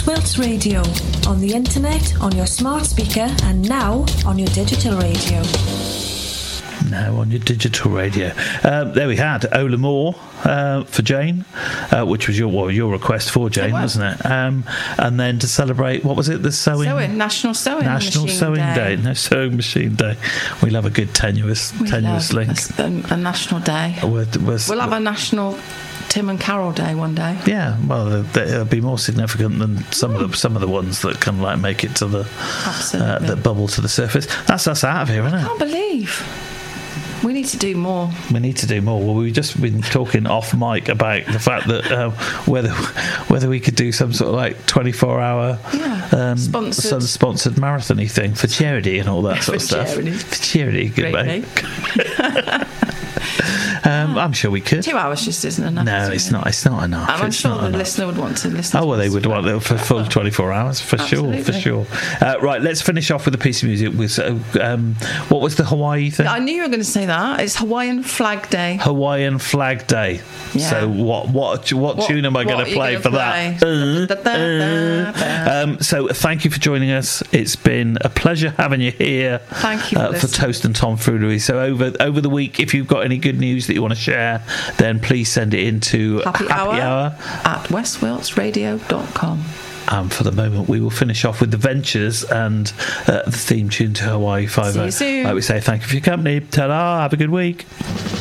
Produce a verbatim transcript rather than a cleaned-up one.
West Wilts Radio, on the internet, on your smart speaker, and now on your digital radio. Now on your digital radio. Um, there we had Ola Moore uh, for Jane, uh, which was your well, your request for Jane, it was. wasn't it? Um, and then to celebrate, what was it? The sewing, Sewing National Sewing National Machine Sewing Day. Day. No Sewing Machine Day. We love a good tenuous, We tenuous love link. A, a national day. We're, we're, We'll have a national Tim and Carol Day one day. Yeah, well, it'll be more significant than some of the some of the ones that can like make it to the Absolutely. uh, that bubble to the surface. That's us out of here, isn't I it? can't believe. We need to do more. We need to do more. Well, we've just been talking off mic about the fact that uh, whether whether we could do some sort of like twenty-four hour Yeah. um, Sponsored. some sponsored marathon-y thing for charity and all that sort of For stuff. charity. For charity, good Great mate. um, I'm sure we could. Two hours just isn't enough. No, is it? it's not. It's not enough. And I'm It's sure not the enough. listener would want to listen. Oh, to well, they us would want it for full twenty-four hours, for Absolutely. sure, for sure. Uh, right, let's finish off with a piece of music. With uh, um, what was the Hawaii thing? I knew you were going to say that. It's Hawaiian Flag Day. Hawaiian Flag Day. Yeah. So what what what, What- tune am I what going are to you play gonna for play? that? Uh, uh. Um, so thank you for joining us. It's been a pleasure having you here. Thank you for uh, for listening. Toast and Tomfoolery. So over over the week, if you've got any good news that you want to share, then please send it in to Happy, Happy Hour, Hour. at west wilts radio dot com. Um, for the moment, we will finish off with The Ventures and uh, the theme tune to Hawaii Five-O. See you soon. Like we say, thank you for your company. Ta-da, have a good week.